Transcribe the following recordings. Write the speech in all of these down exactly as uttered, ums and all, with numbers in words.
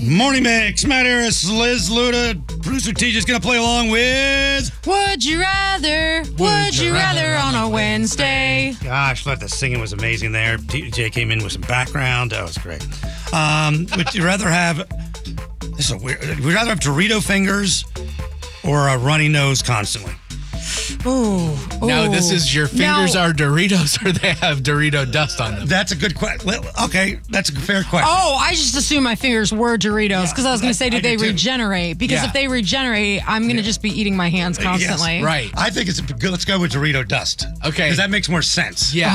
Morning Mix, Matt Harris, Liz Luda, producer T J's going to play along with... Would you rather, would, would you rather, rather on a Wednesday? Gosh, thought the singing was amazing there. T J came in with some background. That was great. Um, would you rather have... This is a weird... Would you rather have Dorito fingers or a runny nose constantly? Ooh, ooh. Now, this is your fingers Now- are Doritos or they have Dorito dust on them? That's a good question. Okay, that's a fair question. Oh, I just assumed my fingers were Doritos because I was going to say, do I they do too. regenerate? Because Yeah. if they regenerate, I'm going to just be eating my hands constantly. Yes, Right. I think it's a good. Let's go with Dorito dust. Okay. Because that makes more sense. Yeah.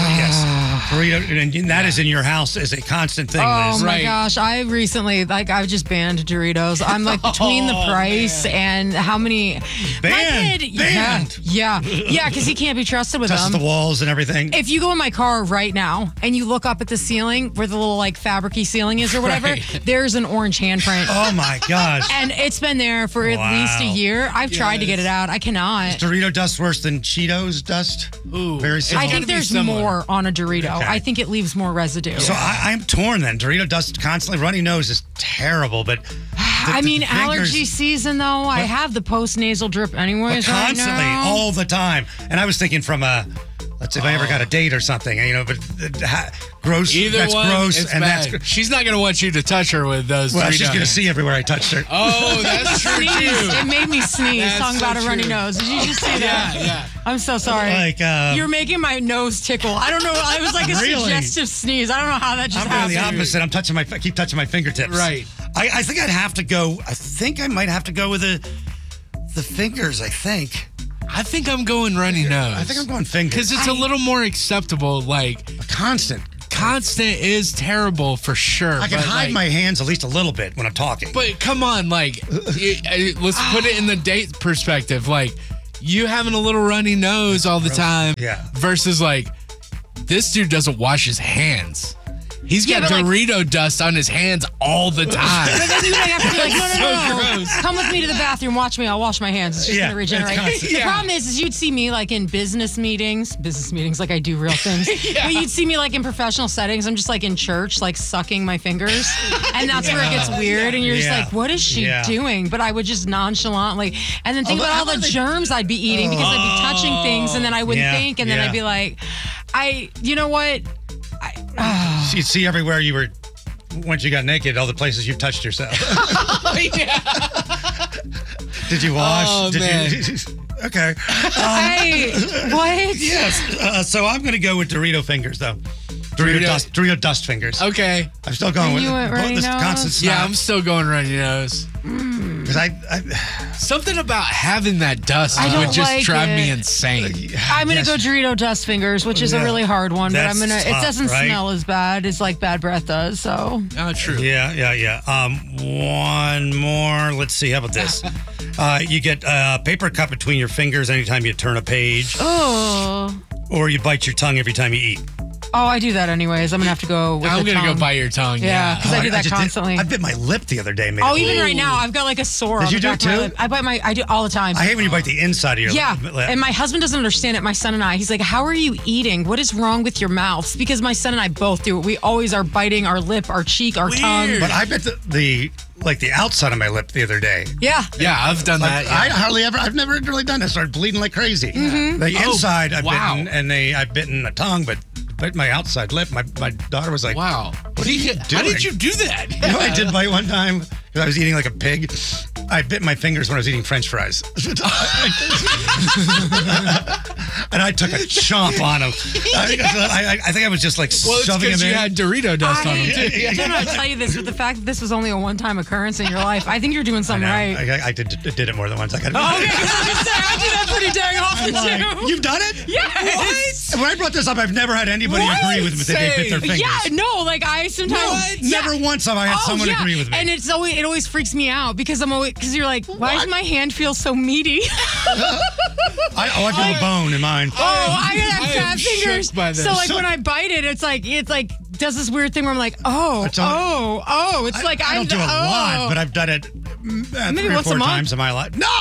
Yes. Dorito, and that is in your house as a constant thing, Oh Liz. my Right. gosh, I recently, like, I've just banned Doritos. I'm like between the Oh, price and how many. My Banned. kid, Banned. Yeah, yeah, yeah, because he can't be trusted with Touches them. the walls and everything. If you go in my car right now and you look up at the ceiling where the little like fabric-y ceiling is or whatever, Right. there's an orange handprint. Oh my gosh. And it's been there for at Wow. least a year. I've tried to get Yes. it out. I cannot. Dorito dust worse than Cheetos dust? Ooh. Very It's similar. I gotta think be there's similar. more on a Dorito. Okay. I think it leaves more residue. So I, I'm torn then. Dorito dust constantly. Runny nose is terrible, but the- I the mean, fingers- allergy season though. I But- have the post-nasal drip but anyways right constantly, now. all the time. And I was thinking from a, let's say if I ever got a date or something, you know, but uh, ha- gross. Either that's one, gross, it's and bad. that's. gr- She's not going to want you to touch her with those Well, Dorito she's gonna hands. see everywhere I touched her. Oh, that's true, Sneeze. It too. made me sneeze. That's Talking so about a runny true. nose. Did you just see Yeah, that? yeah. I'm so sorry. Like, uh, You're making my nose tickle. I don't know. I was like a Really? suggestive sneeze. I don't know how that just I'm doing the happened. opposite. I'm touching my, I keep touching my fingertips. Right. I, I think I'd have to go. I think I might have to go with the, the fingers. I think. I think I'm going runny nose. I think I'm going fingers. Because it's a I- little more acceptable. Like, constant. constant is terrible for sure. I can but, hide like, my hands at least a little bit when I'm talking. But come on, like, it, it- let's put it in the date perspective. Like, you having a little runny nose all the time Yeah. versus, like, this dude doesn't wash his hands. He's Yeah, got but, like- Dorito dust on his hands all the time. But then you would have to be like, no, no, So no, no. gross. Come with me to the bathroom. Watch me. I'll wash my hands. It's just Yeah, gonna regenerate. it's constant. The Yeah. problem is, is you'd see me like in business meetings, business meetings, like I do real things. But you'd see me like in professional settings. I'm just like in church, like sucking my fingers, and that's where it gets weird. And you're just Yeah. like, what is she Yeah. doing? But I would just nonchalantly, and then think Although, about all how the about they- germs I'd be eating because I'd be touching things, and then I wouldn't Yeah, think, and then yeah. I'd be like, I, you know what? I, You'd see everywhere you were, once you got naked, all the places you've touched yourself. Did you wash? Oh, Did man. you? Okay. I, what? Yes. Uh, so I'm going to go with Dorito fingers, though. Dorito, Dorito- dust. Dorito dust fingers. Okay. I'm still going And with you went both runny this nose? constant Yeah, snot. I'm still going runny nose. Because I, I, Something about having that dust I don't would just like drive me it. insane. I'm gonna Yes. go Dorito dust fingers, which is Yeah. a really hard one, but I'm That's gonna. tough, it doesn't right? smell as bad as like bad breath does. So Oh, true. Yeah, yeah, yeah. Um, one more. Let's see. How about this? uh, you get a paper cut between your fingers anytime you turn a page, oh, or you bite your tongue every time you eat. oh, I do that anyways. I'm gonna have to go with I'm the going to tongue. go bite your tongue. Yeah, Yeah. 'cause I do that just did- constantly. I bit my lip the other day. Made Oh, it- even right now, I've got like a sore. Did on you the do back it of my too? lip. I bite my. I do all the time. I hate when you bite the inside of your Yeah, lip. and my husband doesn't understand it. My son and I, he's like, "How are you eating? What is wrong with your mouths?" Because my son and I both do it. We always are biting our lip, our cheek, our tongue. Weird. But I bit the, the like the outside of my lip the other day. Yeah, Yeah, I've done Like, that. yeah. I hardly ever. I've never really done this. Started bleeding like crazy. Mm-hmm. The Oh, inside I've wow. bitten, and they I've bitten the tongue, but bit my outside lip. My my daughter was like, Wow. What are you How doing? did you do that? You know what I did bite one time? Because I was eating like a pig. I bit my fingers when I was eating French fries. And I took a chomp on them. I, I, I think I was just like Well, it's shoving because them you in. had Dorito dust on them, too. I don't know how to tell you this, but the fact that this was only a one-time occurrence in your life, I think you're doing I, something know. right. I, I did, did it more than once. I got Oh, okay, 'cause I was gonna say, I do that pretty dang often too. You've done it? Yes. When I brought this up, I've never had anybody What? agree with me that they bit their Say- fingers. Yeah, no, like I sometimes What? Yeah. Never once have I had Oh, someone yeah. agree with me. And it's always it always freaks me out because I'm always because you're like, why does my hand feel so meaty? I, oh, I feel a bone in mine. Oh, I I have am fat shook fingers. by this. So like So- when I bite it, it's like it's like does this weird thing where I'm like, oh, It's on- oh, oh. It's I, like I I'm don't do a oh. lot, but I've done it uh, Maybe three or once a four month? times in my life. No!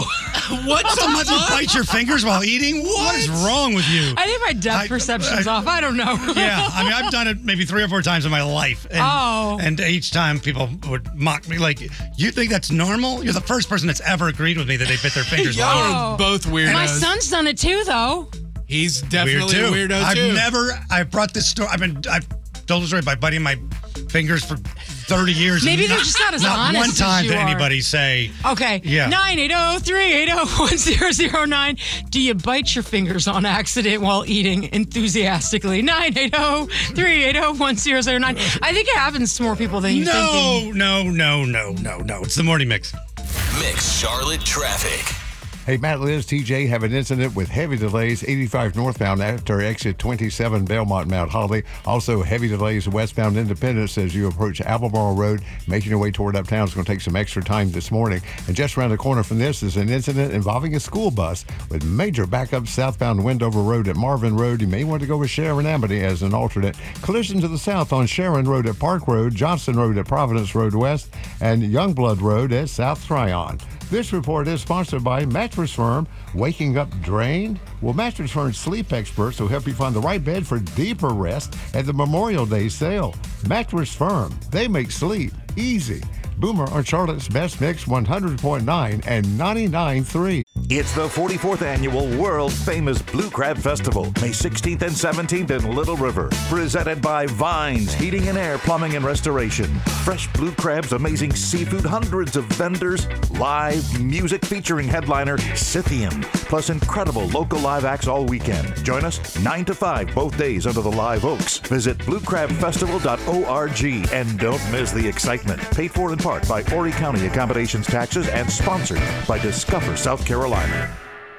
What's So much you bite your fingers while eating? What is wrong with you? I think my depth I- perception's I- off. I don't know. Yeah, I mean, I've done it maybe three or four times in my life. And, Oh. And each time people would mock me, like, you think that's normal? You're the first person that's ever agreed with me that they bit their fingers Y'all while eating. are both weirdos. My son's done it too, though. He's Weird definitely too. a weirdo I've too. never, I brought this story, I've been, I've told the story by biting my fingers for thirty years. Maybe and they're just not as honest one as time you did are. anybody say, Okay. Yeah. nine eight zero, three eight zero, one zero zero nine. Do you bite your fingers on accident while eating enthusiastically? nine eight zero, three eight zero, one zero zero nine. I think it happens to more people than you're thinking. no, no, no, no, no, no. It's the morning mix. Mix Charlotte traffic. Hey, Matt, Liz, T J have an incident with heavy delays eighty-five northbound after exit twenty-seven Belmont Mount Holly. Also, heavy delays westbound Independence as you approach Albemarle Road. Making your way toward uptown is going to take some extra time this morning. And just around the corner from this is an incident involving a school bus with major backup southbound Wendover Road at Marvin Road. You may want to go with Sharon Amity as an alternate. Collision to the south on Sharon Road at Park Road, Johnson Road at Providence Road West, and Youngblood Road at South Tryon. This report is sponsored by Mattress Firm. Waking up drained? Well, Mattress Firm's sleep experts will help you find the right bed for deeper rest at the Memorial Day sale. Mattress Firm, they make sleep easy. Boomer on Charlotte's Best Mix one hundred point nine and ninety-nine point three. It's the forty-fourth annual world famous Blue Crab Festival, May sixteenth and seventeenth in Little River. Presented by Vines Heating and Air Plumbing and Restoration. Fresh blue crabs, amazing seafood, hundreds of vendors, live music featuring headliner Scythian, plus incredible local live acts all weekend. Join us nine to five both days under the live oaks. Visit blue crab festival dot org and don't miss the excitement. Paid for in part by Horry County Accommodations Taxes and sponsored by Discover South Carolina.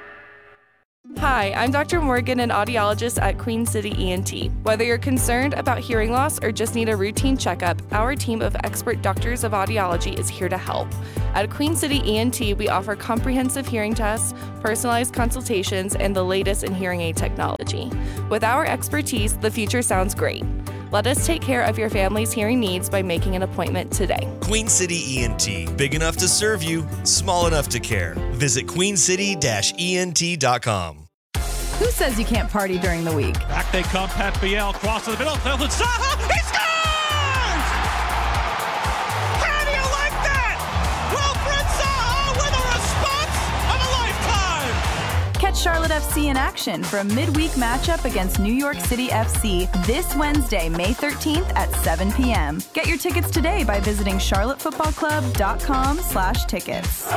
Hi, I'm Doctor Morgan, an audiologist at Queen City E N T. Whether you're concerned about hearing loss or just need a routine checkup, our team of expert doctors of audiology is here to help. At Queen City E N T, we offer comprehensive hearing tests, personalized consultations, and the latest in hearing aid technology. With our expertise, the future sounds great. Let us take care of your family's hearing needs by making an appointment today. Queen City E N T. Big enough to serve you, small enough to care. Visit queen city dash E N T dot com. Who says you can't party during the week? Back they come, Pat Biel, cross to the middle, Felton Saha, he scores! How do you like that? Wilfred Saha with a response of a lifetime! Catch Charlotte F C in action for a midweek matchup against New York City F C this Wednesday, May thirteenth at seven p.m. Get your tickets today by visiting charlotte football club dot com slash tickets.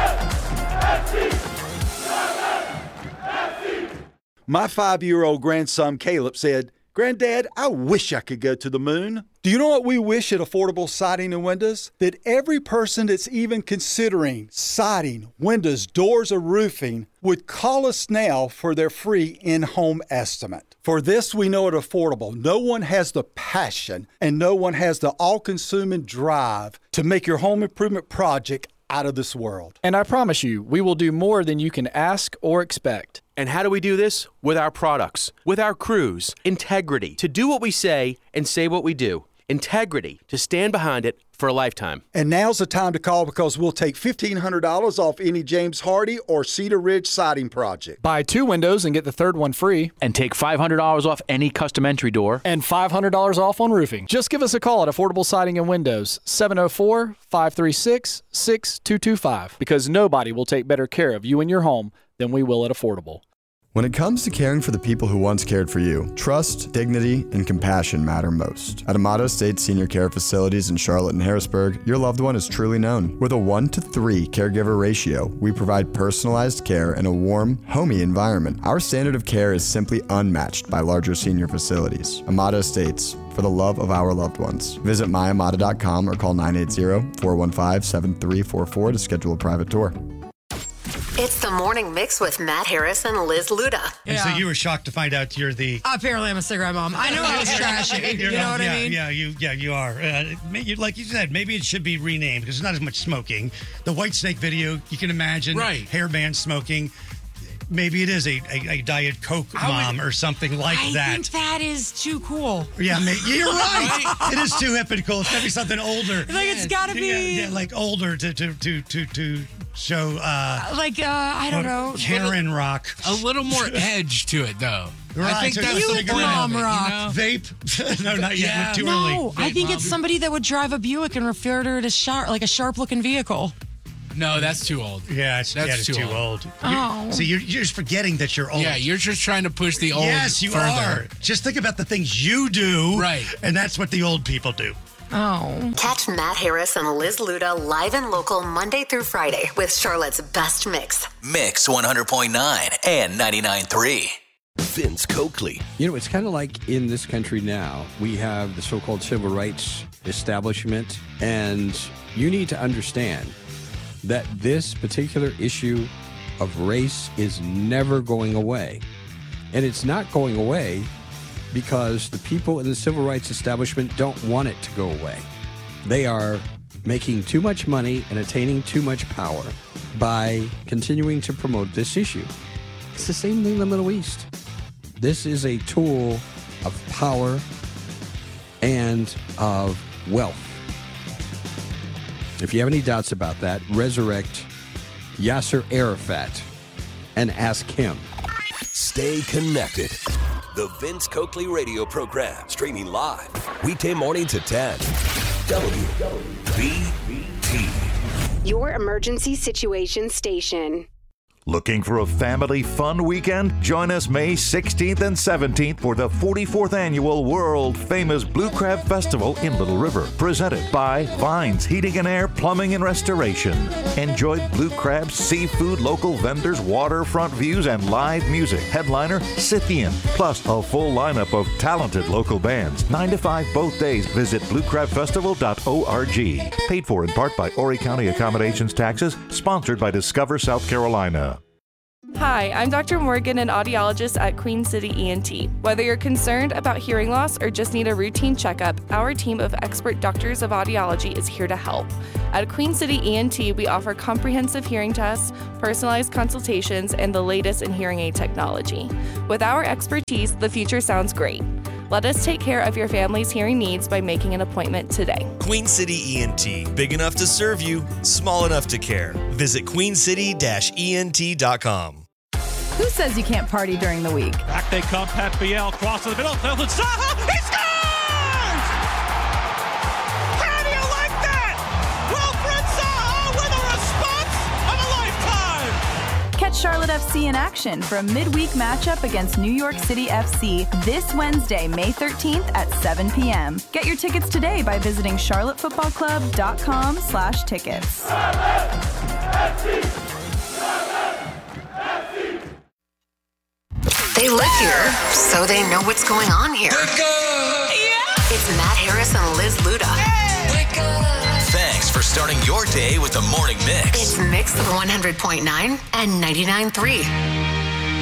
My five-year-old grandson Caleb said, "Granddad, I wish I could go to the moon." Do you know what we wish at Affordable Siding and Windows? That every person that's even considering siding, windows, doors, or roofing would call us now for their free in-home estimate. For this, we know at Affordable, no one has the passion and no one has the all-consuming drive to make your home improvement project out of this world. And I promise you, we will do more than you can ask or expect. And how do we do this? With our products, with our crews, integrity, to do what we say and say what we do. Integrity, to stand behind it for a lifetime. And now's the time to call because we'll take fifteen hundred dollars off any James Hardy or Cedar Ridge siding project. Buy two windows and get the third one free. And take five hundred dollars off any custom entry door. And five hundred dollars off on roofing. Just give us a call at Affordable Siding and Windows, seven oh four, five three six, six two two five. Because nobody will take better care of you and your home than we will at Affordable. When it comes to caring for the people who once cared for you, trust, dignity, and compassion matter most. At Amato State Senior Care Facilities in Charlotte and Harrisburg, your loved one is truly known. With a one to three caregiver ratio, we provide personalized care in a warm, homey environment. Our standard of care is simply unmatched by larger senior facilities. Amato Estates, for the love of our loved ones. Visit my amata dot com or call nine eight zero, four one five, seven three four four to schedule a private tour. It's the Morning Mix with Matt Harris and Liz Luda. And so you were shocked to find out you're the... Apparently I'm a cigarette mom. I know I was trashy. You know what yeah, I mean? Yeah, you, yeah, you are. Uh, you, like you said, maybe it should be renamed because there's not as much smoking. The White Snake video, you can imagine right. hairband smoking. maybe it is a, a, a Diet Coke mom or something like I that. think that is too cool. Yeah, ma- you're right. It is too hip and cool. It's got to be something older. Like, it's got to be... Yeah, yeah, like older to to to to, to show... Uh, like, uh, I don't know. Karen rock. A little more edge to it, though. Right, I think so that's you the would point mom of it, rock. you know? Vape? No, not yet. Yeah. We're too No, early. I think Vape it's mom. somebody that would drive a Buick and refer to it as sharp, like a sharp-looking vehicle. No, that's too old. Yeah, it's, That's yeah, it's too too, old. old. Oh. You- See, you're, you're just forgetting that you're old. Yeah, you're just trying to push the old Yes, you further. are. Just think about the things you do. Right. And that's what the old people do. Oh. Catch Matt Harris and Liz Luda live and local Monday through Friday with Charlotte's best mix. Mix one hundred point nine and ninety-nine point three. Vince Coakley. You know, it's kind of like in this country now, we have the so-called civil rights establishment, and you need to understand that this particular issue of race is never going away. And it's not going away because the people in the civil rights establishment don't want it to go away. They are making too much money and attaining too much power by continuing to promote this issue. It's the same thing in the Middle East. This is a tool of power and of wealth. If you have any doubts about that, resurrect Yasser Arafat and ask him. Stay connected. The Vince Coakley radio program, streaming live weekday mornings at ten. W B T. Your emergency situation station. Looking for a family fun weekend? Join us May sixteenth and seventeenth for the forty-fourth Annual World Famous Blue Crab Festival in Little River, presented by Vines Heating and Air, Plumbing and Restoration. Enjoy blue crabs, seafood, local vendors, waterfront views, and live music. Headliner, Scythian, plus a full lineup of talented local bands. nine to five both days. Visit blue crab festival dot org. Paid for in part by Horry County Accommodations Taxes, sponsored by Discover South Carolina. Hi, I'm Doctor Morgan, an audiologist at Queen City E N T. Whether you're concerned about hearing loss or just need a routine checkup, our team of expert doctors of audiology is here to help. At Queen City E N T, we offer comprehensive hearing tests, personalized consultations, and the latest in hearing aid technology. With our expertise, the future sounds great. Let us take care of your family's hearing needs by making an appointment today. Queen City E N T. Big enough to serve you, small enough to care. Visit queen city dash E N T dot com. Who says you can't party during the week? Back they come, Pat Biel, cross to the middle, Thilton Saha, he scores! How do you like that? Wilfred Saha with a response of a lifetime! Catch Charlotte F C in action for a midweek matchup against New York City F C this Wednesday, May thirteenth at seven p.m. Get your tickets today by visiting charlotte football club dot com slash tickets. They live here, so they know what's going on here. It's Matt Harris and Liz Luda. Thanks for starting your day with the morning mix. It's Mix one hundred point nine and ninety-nine point three.